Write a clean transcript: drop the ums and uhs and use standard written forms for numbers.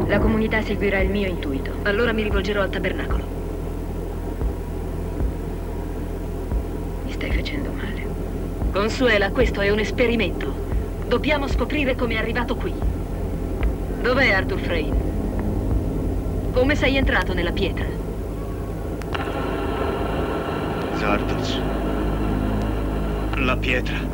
La comunità seguirà il mio intuito. Allora mi rivolgerò al tabernacolo. Mi stai facendo male. Consuela, questo è un esperimento. Dobbiamo scoprire come è arrivato qui. Dov'è Arthur Frayne? Come sei entrato nella pietra? Zardoz. La pietra.